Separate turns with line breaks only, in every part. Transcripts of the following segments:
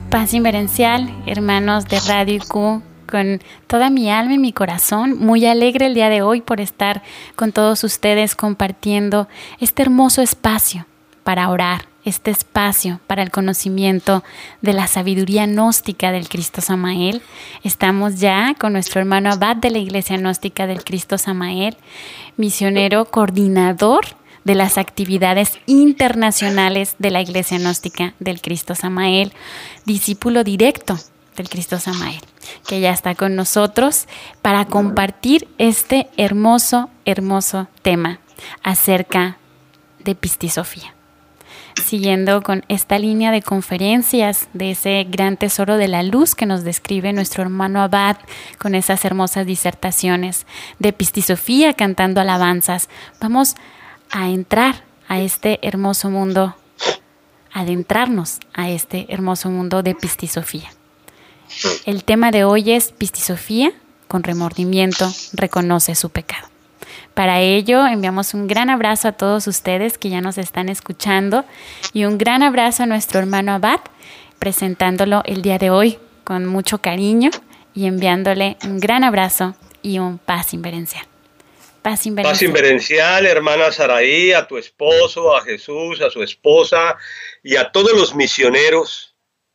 Paz inverencial, hermanos de Radio IQ, con toda mi alma y mi corazón, muy alegre el día de hoy por estar con todos ustedes compartiendo este hermoso espacio para orar, este espacio para el conocimiento de la sabiduría gnóstica del Cristo Samael. Estamos ya con nuestro hermano abad de la Iglesia Gnóstica del Cristo Samael, misionero coordinador de las actividades internacionales de la Iglesia Gnóstica del Cristo Samael, discípulo directo del Cristo Samael, que ya está con nosotros para compartir este hermoso tema acerca de Pistisofía. Siguiendo con esta línea de conferencias de ese gran tesoro de la luz que nos describe nuestro hermano abad con esas hermosas disertaciones de Pistisofía cantando alabanzas, vamos a entrar a este hermoso mundo, adentrarnos a este hermoso mundo de Pistisofía. El tema de hoy es Pistisofía, con remordimiento, reconoce su pecado. Para ello, enviamos un gran abrazo a todos ustedes que ya nos están escuchando y un gran abrazo a nuestro hermano abad, presentándolo el día de hoy con mucho cariño y enviándole un gran abrazo y un paz inverencial. Paz
inverencial, hermana Saraí, a tu esposo, a Jesús, a su esposa y a todos los misioneros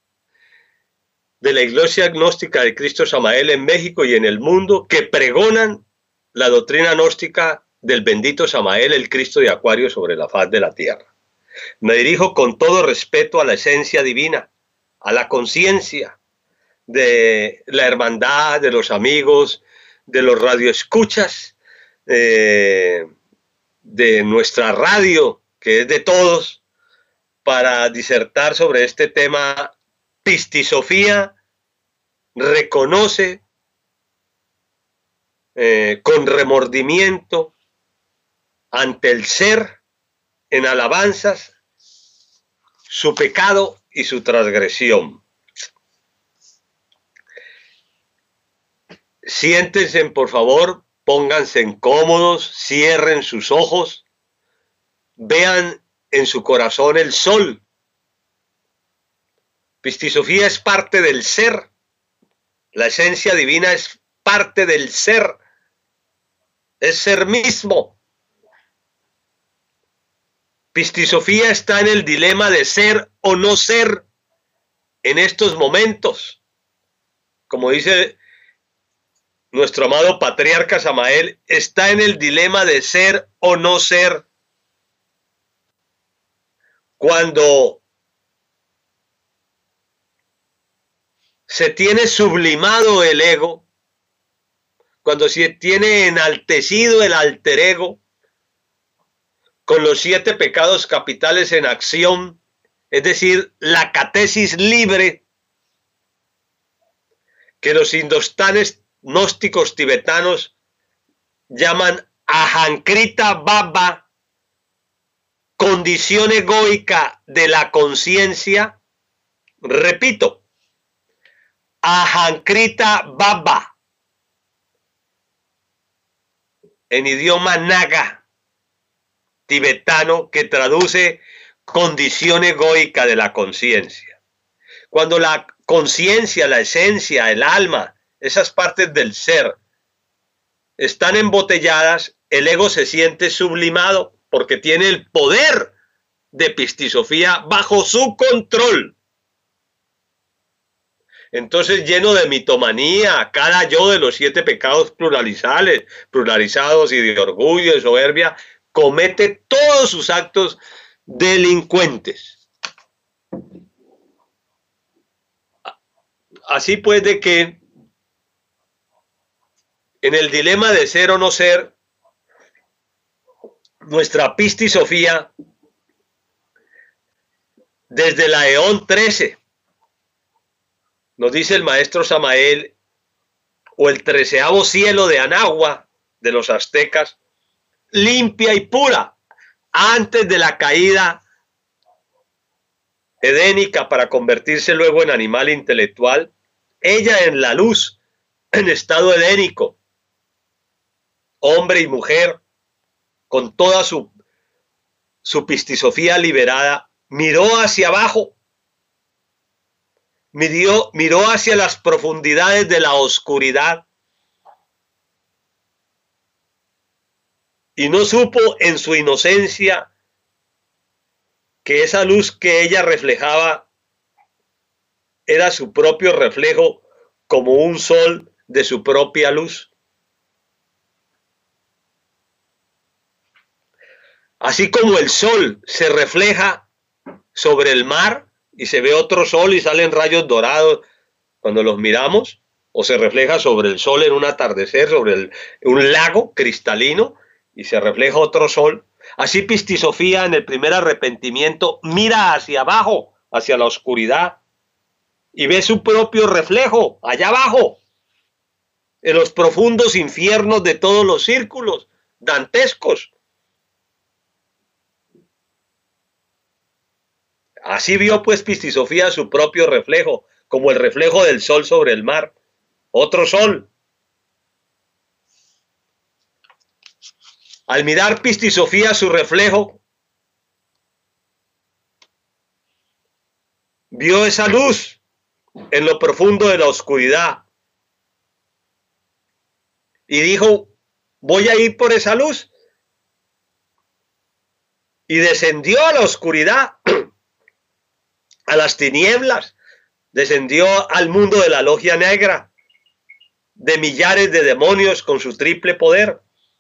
de la Iglesia Gnóstica de Cristo Samael en México y en el mundo que pregonan la doctrina gnóstica del bendito Samael, el Cristo de Acuario sobre la faz de la tierra. Me dirijo con todo respeto a la esencia divina, a la conciencia de la hermandad, de los amigos, de los radioescuchas, de nuestra radio, que es de todos, para disertar sobre este tema. Pistisofía reconoce con remordimiento ante el ser en alabanzas su pecado y su transgresión. Siéntense, por favor, pónganse cómodos, cierren sus ojos, vean en su corazón el sol. Pistisofía es parte del ser, la esencia divina es parte del ser, es ser mismo. Pistisofía está en el dilema de ser o no ser en estos momentos. Como dice nuestro amado patriarca Samael, está en el dilema de ser o no ser. Cuando se tiene sublimado el ego, cuando se tiene enaltecido el alter ego, con los 7 pecados capitales en acción, es decir, la catesis libre, que los indostanes gnósticos tibetanos llaman Ahankrita Baba, condición egoica de la conciencia. Repito, Ahankrita Baba, en idioma naga tibetano, que traduce condición egoica de la conciencia. Cuando la conciencia, la esencia, el alma, esas partes del ser están embotelladas, el ego se siente sublimado porque tiene el poder de Pistisofía bajo su control. Entonces, lleno de mitomanía, cada yo de los 7 pecados pluralizados y de orgullo, de soberbia, comete todos sus actos delincuentes. Así pues, de que en el dilema de ser o no ser, nuestra Pistisofía, desde la Eón 13, nos dice el maestro Samael, o el 13º cielo de Anahua, de los aztecas, limpia y pura, antes de la caída edénica para convertirse luego en animal intelectual, ella en la luz, en estado edénico, hombre y mujer, con toda su Pistisofía liberada, miró hacia abajo, miró hacia las profundidades de la oscuridad y no supo en su inocencia que esa luz que ella reflejaba era su propio reflejo como un sol de su propia luz. Así como el sol se refleja sobre el mar y se ve otro sol y salen rayos dorados cuando los miramos, o se refleja sobre el sol en un atardecer, sobre un lago cristalino y se refleja otro sol. Así Pistisofía en el primer arrepentimiento mira hacia abajo, hacia la oscuridad, y ve su propio reflejo allá abajo, en los profundos infiernos de todos los círculos dantescos. Así vio pues Pistisofía su propio reflejo, como el reflejo del sol sobre el mar, otro sol. Al mirar Pistisofía su reflejo, vio esa luz en lo profundo de la oscuridad y dijo: voy a ir por esa luz. Y descendió a la oscuridad, a las tinieblas, descendió al mundo de la logia negra, de millares de demonios con su triple poder.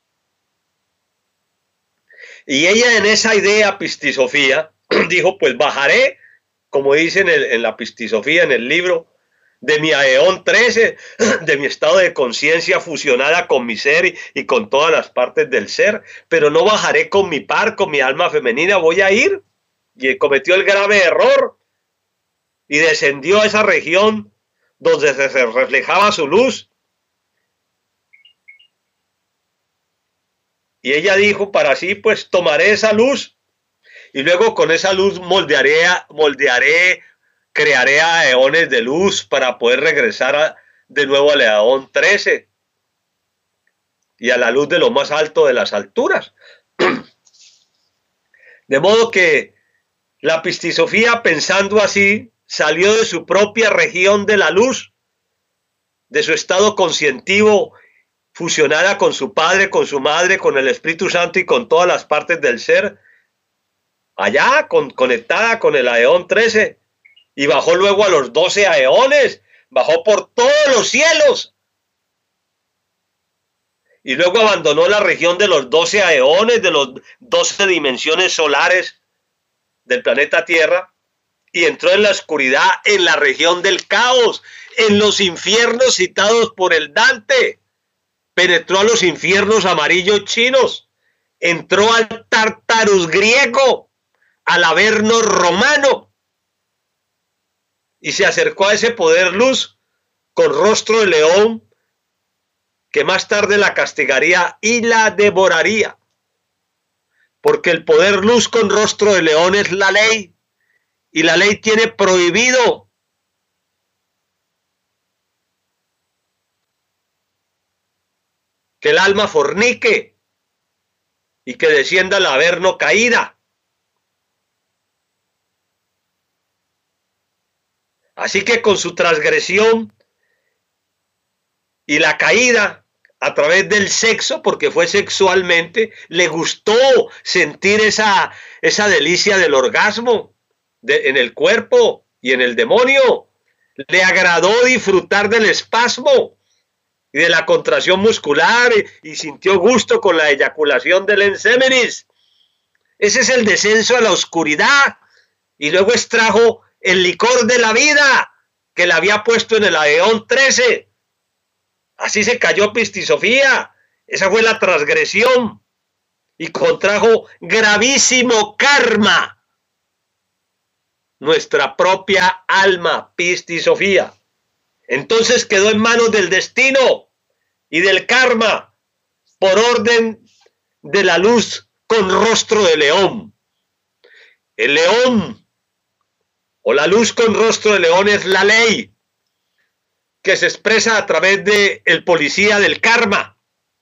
Y ella en esa idea, Pistisofía, dijo: pues bajaré, como dicen en la Pistisofía, en el libro, de mi aeón 13, de mi estado de conciencia fusionada con mi ser y con todas las partes del ser, pero no bajaré con mi par, con mi alma femenina, voy a ir. Y cometió el grave error y descendió a esa región donde se reflejaba su luz. Y ella dijo para sí: pues tomaré esa luz y luego con esa luz crearé aeones de luz para poder regresar de nuevo al eón 13 y a la luz de lo más alto de las alturas. De modo que la Pistisofía, pensando así, salió de su propia región de la luz, de su estado conscientivo, fusionada con su padre, con su madre, con el Espíritu Santo y con todas las partes del ser, allá conectada con el aeón 13, y bajó luego a los 12 aeones, bajó por todos los cielos, y luego abandonó la región de los 12 aeones, de los 12 dimensiones solares del planeta Tierra, y entró en la oscuridad, en la región del caos, en los infiernos citados por el Dante. Penetró a los infiernos amarillos chinos, entró al Tartarus griego, al Averno romano, y se acercó a ese poder luz con rostro de león, que más tarde la castigaría y la devoraría, porque el poder luz con rostro de león es la ley, y la ley tiene prohibido que el alma fornique y que descienda al averno caída. Así que con su transgresión y la caída a través del sexo, porque fue sexualmente, le gustó sentir esa delicia del orgasmo en el cuerpo y en el demonio. Le agradó disfrutar del espasmo y de la contracción muscular y sintió gusto con la eyaculación del ensémenis. Ese es el descenso a la oscuridad. Y luego extrajo el licor de la vida que le había puesto en el aeón 13. Así se cayó Pistisofía. Esa fue la transgresión y contrajo gravísimo karma. Nuestra propia alma, Pistisofía. Entonces quedó en manos del destino y del karma por orden de la luz con rostro de león. El león o la luz con rostro de león es la ley que se expresa a través de el policía del karma.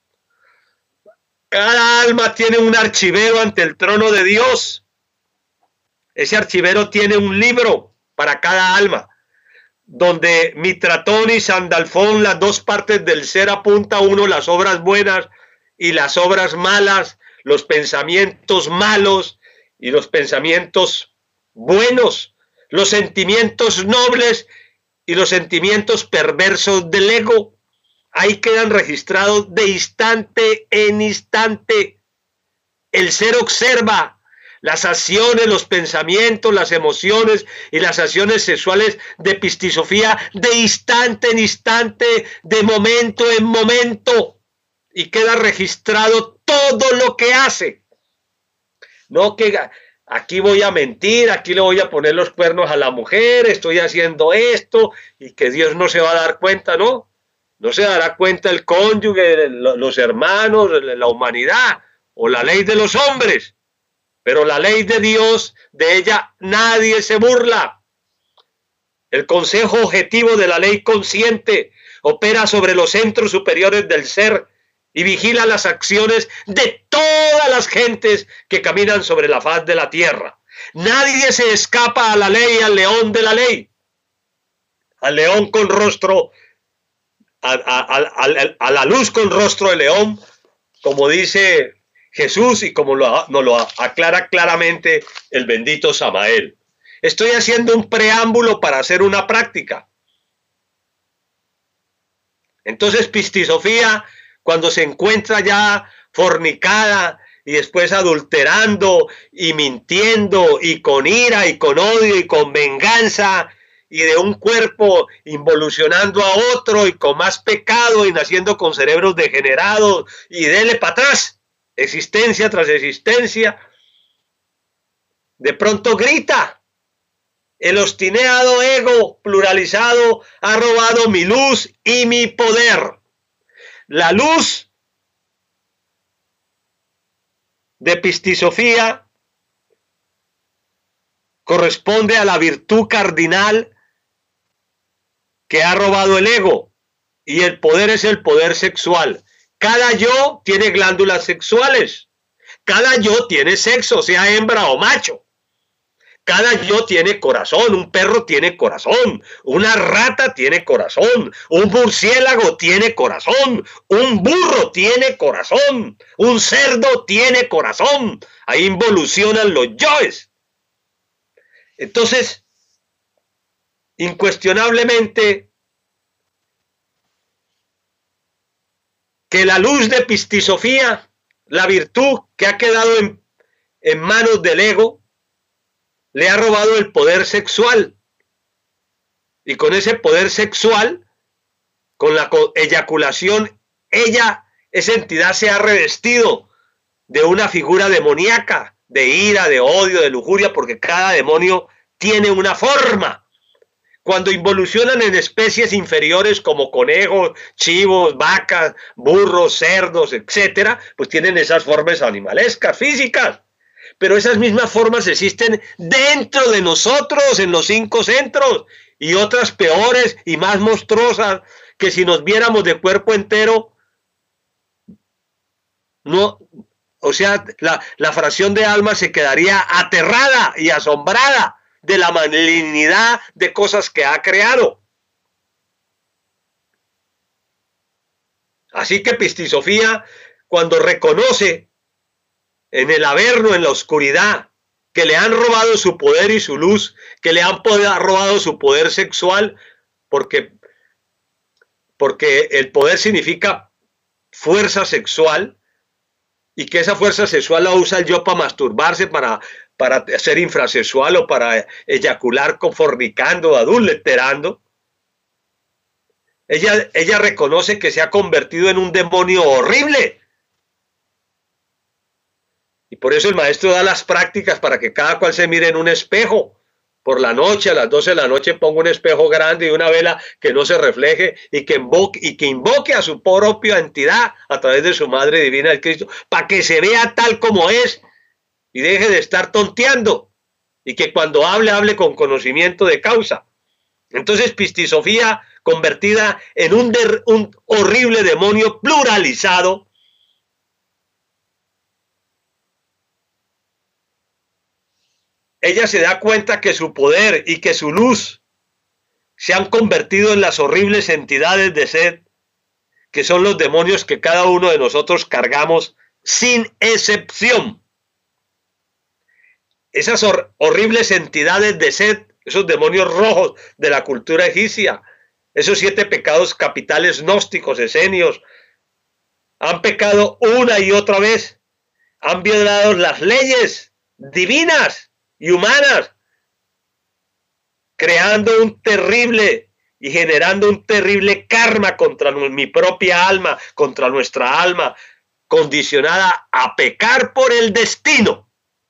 Cada alma tiene un archivero ante el trono de Dios. Ese archivero tiene un libro para cada alma. donde Mitratón y Sandalfón, las dos partes del ser, apunta uno las obras buenas y las obras malas, los pensamientos malos y los pensamientos buenos, los sentimientos nobles y los sentimientos perversos del ego. Ahí quedan registrados de instante en instante. El ser observa las acciones, los pensamientos, las emociones y las acciones sexuales de Epistizofía de instante en instante, de momento en momento, y queda registrado todo lo que hace. No que aquí voy a mentir, aquí le voy a poner los cuernos a la mujer, estoy haciendo esto, y que Dios no se va a dar cuenta, ¿no? No se dará cuenta el cónyuge, los hermanos, la humanidad o la ley de los hombres. Pero la ley de Dios, de ella nadie se burla. El consejo objetivo de la ley consciente opera sobre los centros superiores del ser y vigila las acciones de todas las gentes que caminan sobre la faz de la tierra. Nadie se escapa a la ley, al león de la ley, al león con rostro, a la luz con rostro de león, como dice Jesús y como nos lo aclara claramente el bendito Samael. Estoy haciendo un preámbulo para hacer una práctica. Entonces Epistizofía, cuando se encuentra ya fornicada y después adulterando y mintiendo y con ira y con odio y con venganza y de un cuerpo involucionando a otro y con más pecado y naciendo con cerebros degenerados y dele para atrás, existencia tras existencia, de pronto grita: el obstinado ego pluralizado ha robado mi luz y mi poder. La luz de Epistizofía corresponde a la virtud cardinal que ha robado el ego, y el poder es el poder sexual. Cada yo tiene glándulas sexuales, cada yo tiene sexo, sea hembra o macho. Cada yo tiene corazón, un perro tiene corazón, una rata tiene corazón, un murciélago tiene corazón, un burro tiene corazón, un cerdo tiene corazón. Ahí involucionan los yoes. Entonces, incuestionablemente, que la luz de Epistizofía, la virtud que ha quedado en manos del ego, le ha robado el poder sexual. Y con ese poder sexual, con la eyaculación, esa entidad se ha revestido de una figura demoníaca, de ira, de odio, de lujuria, porque cada demonio tiene una forma. Cuando involucionan en especies inferiores como conejos, chivos, vacas, burros, cerdos, etcétera, pues tienen esas formas animalescas, físicas. Pero esas mismas formas existen dentro de nosotros, en los 5 centros, y otras peores y más monstruosas, que si nos viéramos de cuerpo entero, no, o sea, la fracción de alma se quedaría aterrada y asombrada de la malignidad de cosas que ha creado. Así que Epistizofía, cuando reconoce en el averno, en la oscuridad, que le han robado su poder y su luz, que le han robado su poder sexual, porque el poder significa fuerza sexual, y que esa fuerza sexual la usa el yo para masturbarse, para ser infrasexual o para eyacular fornicando, adulterando. Ella reconoce que se ha convertido en un demonio horrible. Y por eso el maestro da las prácticas para que cada cual se mire en un espejo. Por la noche, a las 12 de la noche, ponga un espejo grande y una vela que no se refleje y que invoque a su propia entidad a través de su Madre Divina del Cristo, para que se vea tal como es y deje de estar tonteando. Y que cuando hable con conocimiento de causa. Entonces, Epistizofía, convertida en un horrible demonio pluralizado, ella se da cuenta que su poder y que su luz se han convertido en las horribles entidades de sed, que son los demonios que cada uno de nosotros cargamos sin excepción. Esas horribles entidades de sed, esos demonios rojos de la cultura egipcia, esos 7 pecados capitales gnósticos, esenios, han pecado una y otra vez, han violado las leyes divinas y humanas, creando un terrible y generando un terrible karma contra mi propia alma, contra nuestra alma, condicionada a pecar por el destino.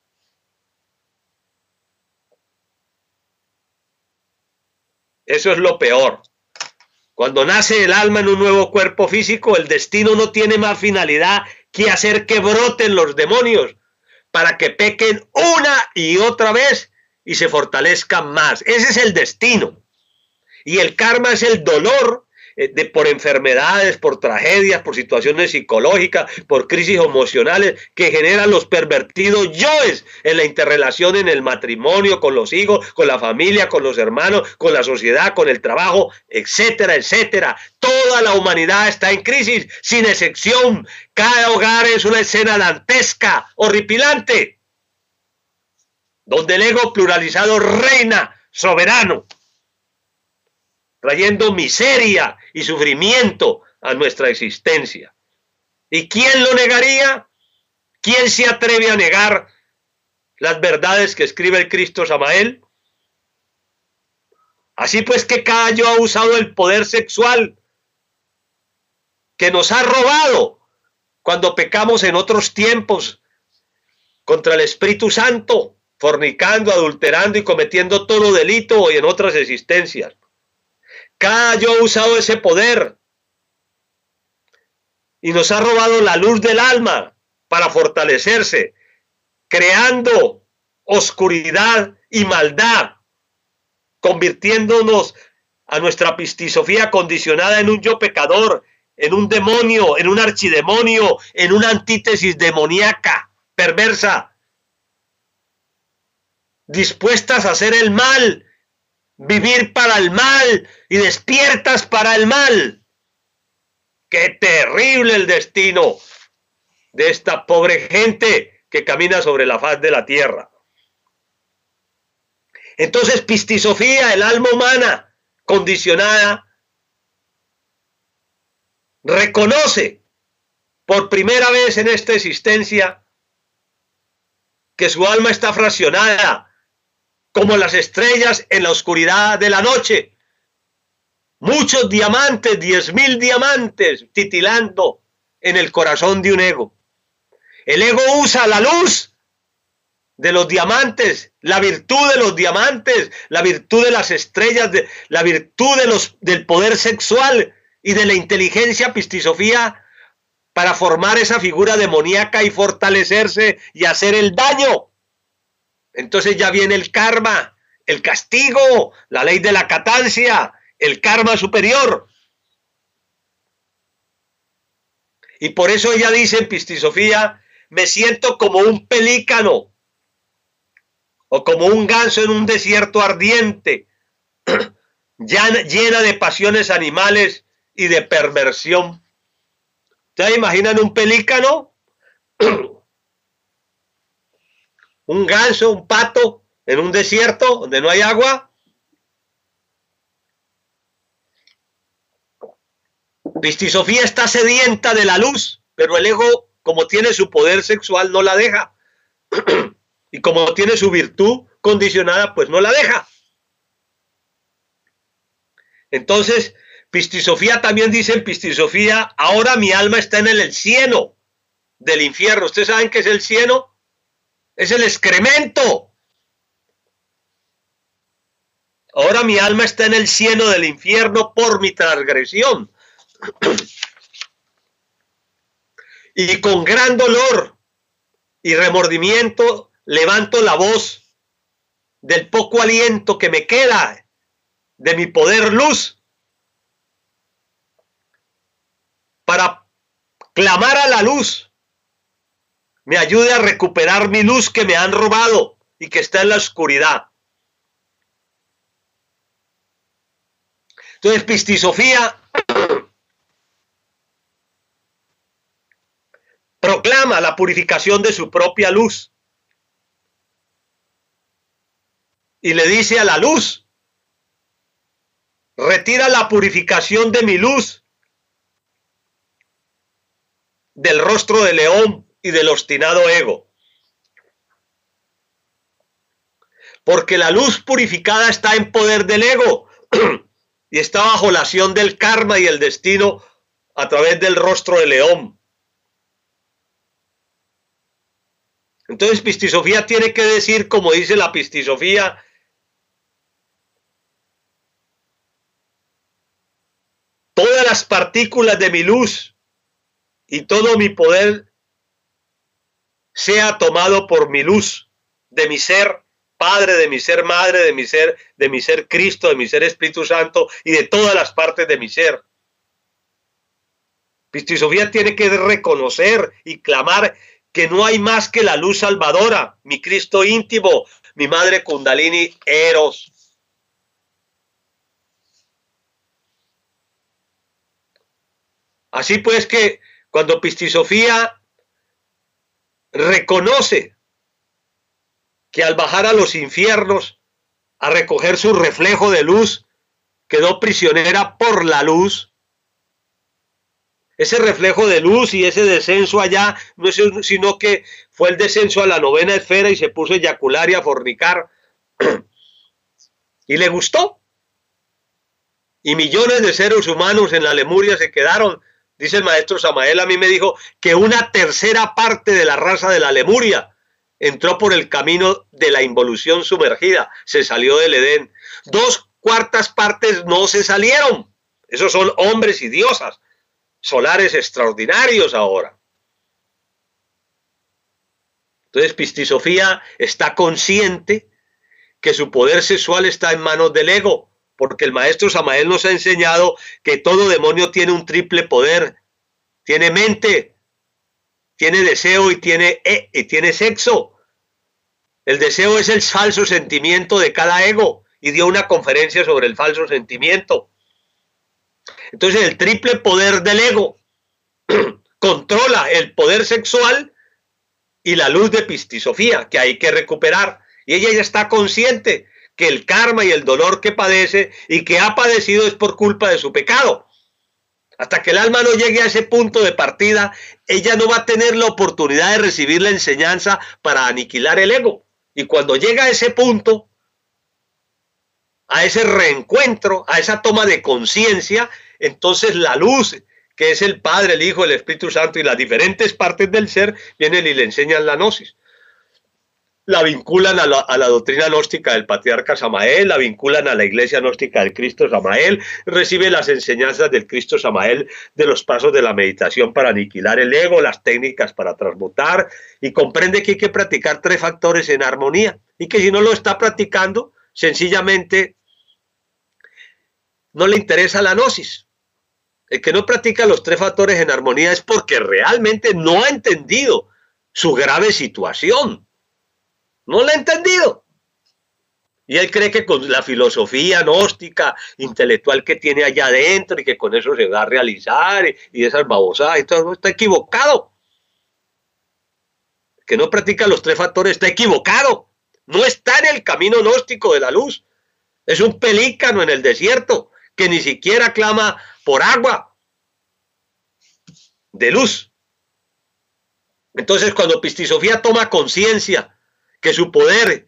Eso es lo peor. Cuando nace el alma en un nuevo cuerpo físico, el destino no tiene más finalidad que hacer que broten los demonios para que pequen una y otra vez y se fortalezcan más. Ese es el destino. Y el karma es el dolor por enfermedades, por tragedias, por situaciones psicológicas, por crisis emocionales que generan los pervertidos yoes en la interrelación en el matrimonio, con los hijos, con la familia, con los hermanos, con la sociedad, con el trabajo, etcétera, etcétera. Toda la humanidad está en crisis, sin excepción. Cada hogar es una escena dantesca, horripilante, donde el ego pluralizado reina soberano, trayendo miseria y sufrimiento a nuestra existencia. ¿Y quién lo negaría? ¿Quién se atreve a negar las verdades que escribe el Cristo Samael? Así pues que cada yo ha usado el poder sexual que nos ha robado cuando pecamos en otros tiempos contra el Espíritu Santo, fornicando, adulterando y cometiendo todo delito y en otras existencias. Cada yo ha usado ese poder y nos ha robado la luz del alma para fortalecerse, creando oscuridad y maldad, convirtiéndonos a nuestra pistisofía condicionada en un yo pecador, en un demonio, en un archidemonio, en una antítesis demoníaca, perversa, dispuestas a hacer el mal, vivir para el mal y despiertas para el mal. ¡Qué terrible el destino de esta pobre gente que camina sobre la faz de la tierra! Entonces, pistisofía, el alma humana condicionada, reconoce por primera vez en esta existencia que su alma está fraccionada como las estrellas en la oscuridad de la noche. Muchos diamantes, 10.000 diamantes titilando en el corazón de un ego. El ego usa la luz de los diamantes, la virtud de los diamantes, la virtud de las estrellas, la virtud del poder sexual y de la inteligencia pistisofía para formar esa figura demoníaca y fortalecerse y hacer el daño. Entonces ya viene el karma, el castigo, la ley de la catancia, el karma superior. Y por eso ella dice en pistisofía, me siento como un pelícano o como un ganso en un desierto ardiente, llena de pasiones animales y de perversión. ¿Ustedes imaginan un pelícano? Un ganso, un pato en un desierto donde no hay agua. Pistisofía está sedienta de la luz, pero el ego, como tiene su poder sexual, no la deja. Y como tiene su virtud condicionada, pues no la deja. Entonces, pistisofía también dice en pistisofía, ahora mi alma está en el cieno del infierno. ¿Ustedes saben qué es el cieno? Es el excremento. Ahora mi alma está en el cieno del infierno por mi transgresión. Y con gran dolor y remordimiento levanto la voz del poco aliento que me queda de mi poder luz para clamar a la luz me ayude a recuperar mi luz que me han robado y que está en la oscuridad. Entonces, Pistisofía proclama la purificación de su propia luz. Y le dice a la luz: retira la purificación de mi luz del rostro de león y del obstinado ego. Porque la luz purificada está en poder del ego y está bajo la acción del karma y el destino a través del rostro de león. Entonces, Pistisofía tiene que decir, como dice la Pistisofía, todas las partículas de mi luz y todo mi poder sea tomado por mi luz, de mi ser Padre, de mi ser Madre, de mi ser Cristo, de mi ser Espíritu Santo y de todas las partes de mi ser. Pistisofía tiene que reconocer y clamar que no hay más que la luz salvadora, mi Cristo íntimo, mi Madre Kundalini Eros. Así pues que cuando Pistisofía reconoce que al bajar a los infiernos a recoger su reflejo de luz, quedó prisionera por la luz. Ese reflejo de luz y ese descenso allá no es sino que fue el descenso a la 9ª esfera y se puso a eyacular y a fornicar. Y le gustó. Y millones de seres humanos en la Lemuria se quedaron. Dice el maestro Samael, a mí me dijo que una tercera parte de la raza de la Lemuria entró por el camino de la involución sumergida, se salió del Edén. 2/4 partes no se salieron. Esos son hombres y diosas solares extraordinarios ahora. Entonces, Pistisofía está consciente que su poder sexual está en manos del ego, porque el maestro Samael nos ha enseñado que todo demonio tiene un triple poder. Tiene mente, tiene deseo y tiene sexo. El deseo es el falso sentimiento de cada ego, y dio una conferencia sobre el falso sentimiento. Entonces, el triple poder del ego controla el poder sexual y la luz de Pistisofía, que hay que recuperar. Y ella ya está consciente que el karma y el dolor que padece y que ha padecido es por culpa de su pecado. Hasta que el alma no llegue a ese punto de partida, ella no va a tener la oportunidad de recibir la enseñanza para aniquilar el ego. Y cuando llega a ese punto, a ese reencuentro, a esa toma de conciencia, entonces la luz, que es el Padre, el Hijo, el Espíritu Santo y las diferentes partes del ser, vienen y le enseñan la gnosis. La vinculan a la doctrina gnóstica del patriarca Samael, la vinculan a la iglesia gnóstica del Cristo Samael, recibe las enseñanzas del Cristo Samael de los pasos de la meditación para aniquilar el ego, las técnicas para transmutar, y comprende que hay que practicar 3 factores en armonía, y que si no lo está practicando, sencillamente no le interesa la gnosis. El que no practica los 3 factores en armonía es porque realmente no ha entendido su grave situación. No lo ha entendido. Y él cree que con la filosofía gnóstica, intelectual que tiene allá adentro y que con eso se va a realizar y esas babosadas y todo, está equivocado. El que no practica los 3 factores está equivocado. No está en el camino gnóstico de la luz. Es un pelícano en el desierto que ni siquiera clama por agua de luz. Entonces, cuando Pistisofía toma conciencia que su poder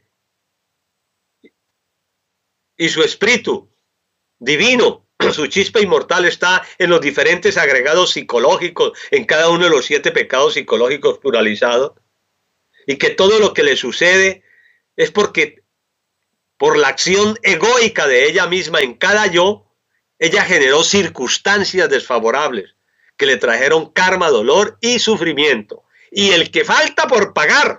y su espíritu divino, su chispa inmortal, está en los diferentes agregados psicológicos, en cada uno de los 7 pecados psicológicos pluralizados, y que todo lo que le sucede es porque por la acción egoica de ella misma en cada yo, ella generó circunstancias desfavorables que le trajeron karma, dolor y sufrimiento. Y el que falta por pagar,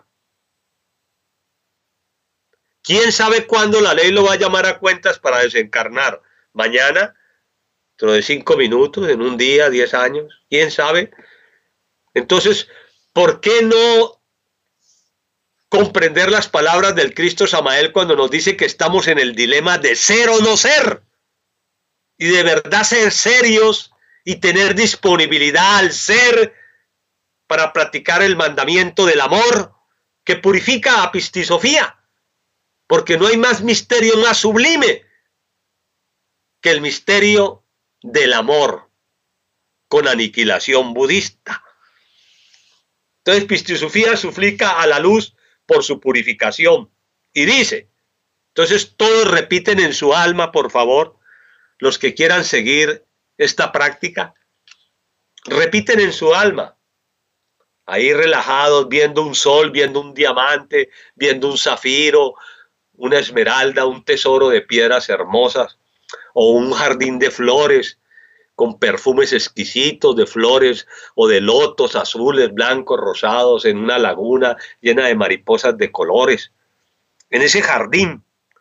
¿quién sabe cuándo la ley lo va a llamar a cuentas para desencarnar? ¿Mañana? ¿Dentro de 5 minutos? ¿En un día? ¿10 años? ¿Quién sabe? Entonces, ¿por qué no comprender las palabras del Cristo Samael cuando nos dice que estamos en el dilema de ser o no ser? y de verdad ser serios y tener disponibilidad al ser para practicar el mandamiento del amor que purifica a Pistisofía, porque no hay más misterio más sublime que el misterio del amor con aniquilación budista. Entonces Pistisofía suplica a la luz por su purificación y dice, entonces todos repiten en su alma, por favor, los que quieran seguir esta práctica, repiten en su alma, ahí relajados, viendo un sol, viendo un diamante, viendo un zafiro, una esmeralda, un tesoro de piedras hermosas, o un jardín de flores, con perfumes exquisitos de flores, o de lotos azules, blancos, rosados, en una laguna llena de mariposas de colores. En ese jardín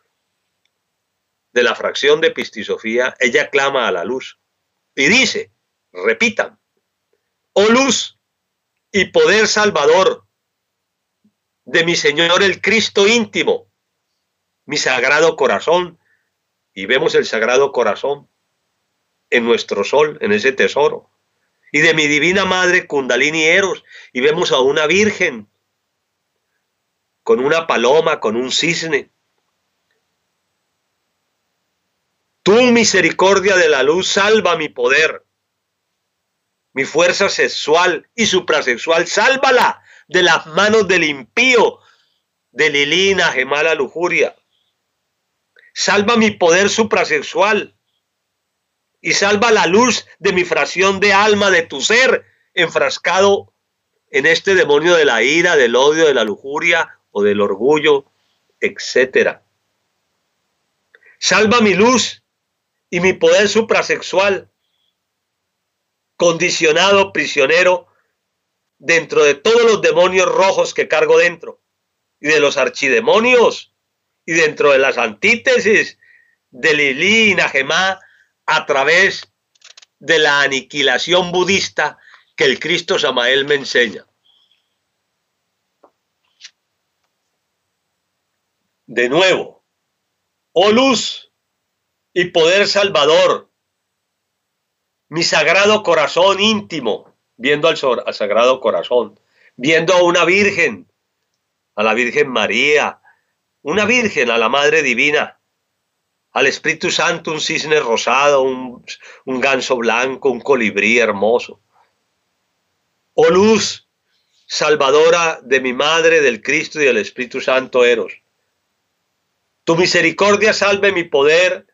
de la fracción de Pistisofía, ella clama a la luz y dice, repitan, oh luz y poder salvador de mi Señor el Cristo íntimo, mi sagrado corazón, y vemos el sagrado corazón en nuestro sol, en ese tesoro, y de mi divina madre Kundalini Eros, y vemos a una virgen con una paloma, con un cisne. Tu misericordia de la luz salva mi poder, mi fuerza sexual y suprasexual, sálvala de las manos del impío, de Lilina, Gemala, lujuria. Salva mi poder suprasexual y salva la luz de mi fracción de alma, de tu ser, enfrascado en este demonio de la ira, del odio, de la lujuria o del orgullo, etc. Salva mi luz y mi poder suprasexual, condicionado, prisionero, dentro de todos los demonios rojos que cargo dentro, y de los archidemonios, y dentro de las antítesis de Lili y Najemá, a través de la aniquilación budista que el Cristo Samael me enseña. De nuevo, oh luz y poder salvador, mi sagrado corazón íntimo, viendo al sagrado corazón, viendo a una virgen, a la Virgen María, una virgen, a la Madre Divina, al Espíritu Santo, un cisne rosado, un ganso blanco, un colibrí hermoso. Oh luz salvadora de mi Madre, del Cristo y del Espíritu Santo Eros. Tu misericordia salve mi poder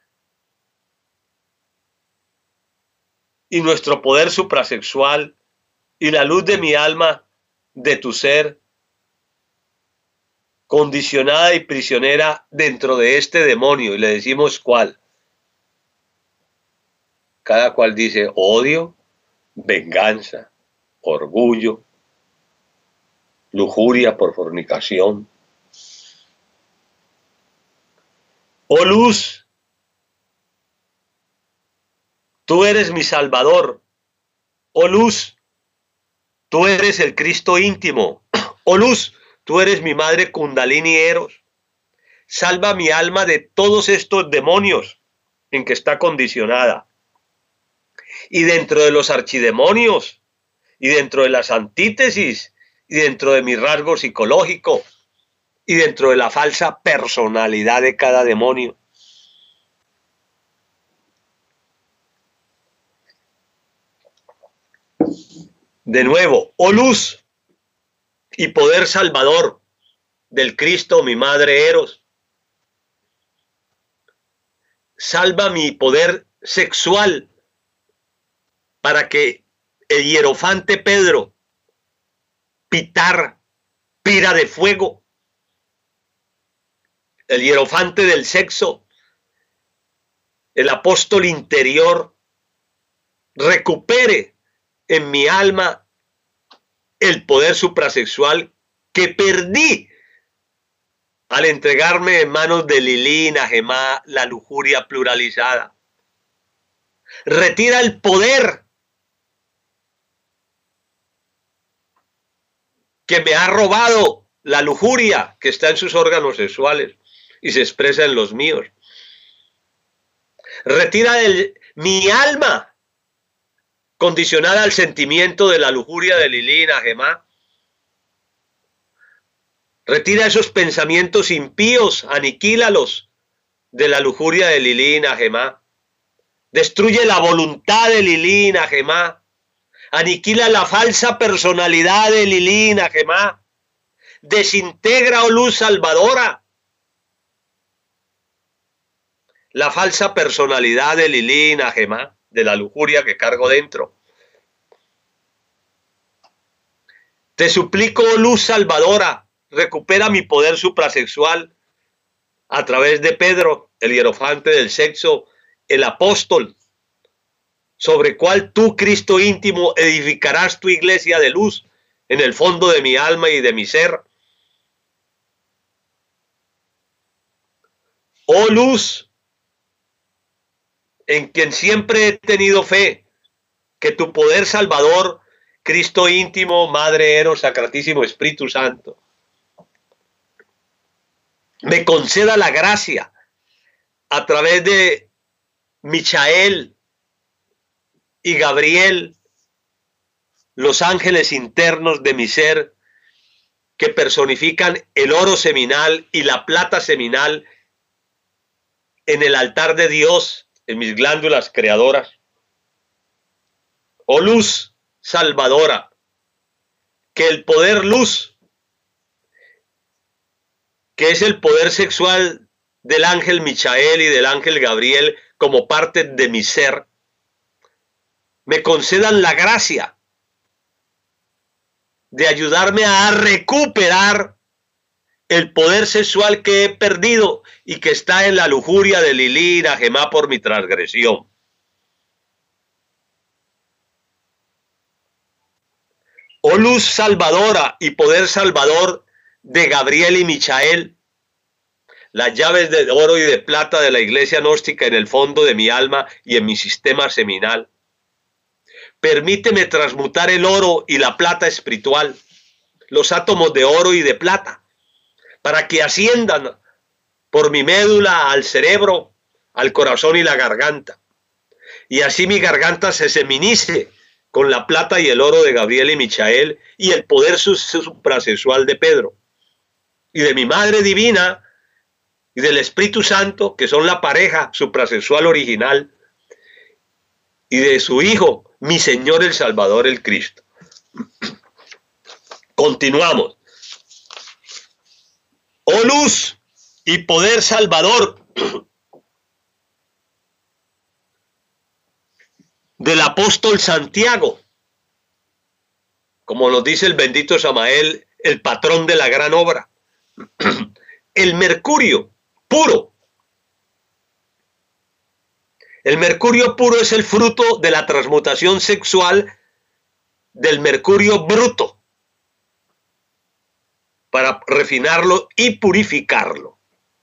y nuestro poder suprasexual y la luz de mi alma, de tu ser, condicionada y prisionera dentro de este demonio. Y le decimos cuál. Cada cual dice odio, venganza, orgullo, lujuria por fornicación. Oh luz, tú eres mi salvador. Oh luz, tú eres el Cristo íntimo. Oh luz, tú eres mi madre Kundalini Eros. Salva mi alma de todos estos demonios en que está condicionada. Y dentro de los archidemonios, y dentro de las antítesis, y dentro de mi rasgo psicológico, y dentro de la falsa personalidad de cada demonio. De nuevo, oh luz y poder salvador del Cristo, mi madre Eros. Salva mi poder sexual para que el hierofante Pedro, Pitar, pira de fuego, el hierofante del sexo, el apóstol interior, recupere en mi alma el poder suprasexual que perdí al entregarme en manos de Lili, Najemá, la lujuria pluralizada. Retira el poder que me ha robado la lujuria que está en sus órganos sexuales y se expresa en los míos. Retira mi alma condicionada al sentimiento de la lujuria de Lilí y Nagemá. Retira esos pensamientos impíos, aniquílalos de la lujuria de Lilí y Nagemá. Destruye la voluntad de Lilí y Nagemá. Aniquila la falsa personalidad de Lilí y Nagemá. Desintegra, oh luz salvadora, la falsa personalidad de Lilí y Nagemá, de la lujuria que cargo dentro. Te suplico, oh luz salvadora, recupera mi poder suprasexual a través de Pedro, el hierofante del sexo, el apóstol, sobre cual tú, Cristo íntimo, edificarás tu iglesia de luz en el fondo de mi alma y de mi ser. Oh luz, en quien siempre he tenido fe, que tu poder salvador, Cristo íntimo, Madre Eros, Sacratísimo Espíritu Santo, me conceda la gracia a través de Michael y Gabriel, los ángeles internos de mi ser, que personifican el oro seminal y la plata seminal en el altar de Dios, en mis glándulas creadoras. Oh luz salvadora, que el poder luz, que es el poder sexual del ángel Michael y del ángel Gabriel como parte de mi ser, me concedan la gracia de ayudarme a recuperar el poder sexual que he perdido y que está en la lujuria de Lilí y Nagemá por mi transgresión. Oh luz salvadora y poder salvador de Gabriel y Michael, las llaves de oro y de plata de la iglesia gnóstica en el fondo de mi alma y en mi sistema seminal. Permíteme transmutar el oro y la plata espiritual, los átomos de oro y de plata, para que asciendan por mi médula al cerebro, al corazón y la garganta. Y así mi garganta se seminice con la plata y el oro de Gabriel y Michael y el poder suprasexual de Pedro. Y de mi Madre Divina y del Espíritu Santo, que son la pareja suprasexual original, y de su Hijo, mi Señor el Salvador, el Cristo. Continuamos. Oh luz y poder salvador del apóstol Santiago, como nos dice el bendito Samael, el patrón de la gran obra. El mercurio puro. El mercurio puro es el fruto de la transmutación sexual del mercurio bruto para refinarlo y purificarlo.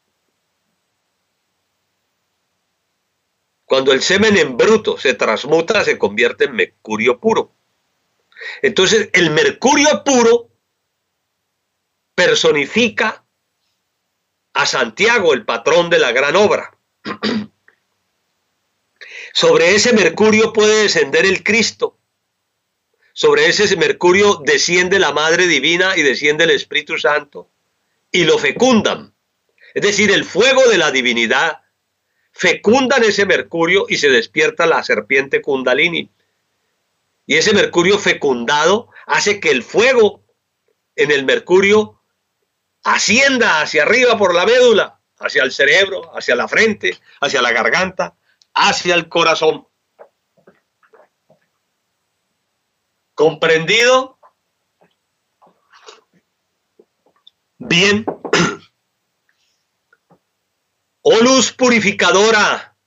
Cuando el semen en bruto se transmuta, se convierte en mercurio puro. Entonces, el mercurio puro personifica a Santiago, el patrón de la gran obra. Sobre ese mercurio puede descender el Cristo. Sobre ese mercurio desciende la Madre Divina y desciende el Espíritu Santo y lo fecundan. Es decir, el fuego de la divinidad fecundan ese mercurio y se despierta la serpiente Kundalini. Y ese mercurio fecundado hace que el fuego en el mercurio ascienda hacia arriba por la médula, hacia el cerebro, hacia la frente, hacia la garganta, hacia el corazón. ¿Comprendido? Bien. Oh luz purificadora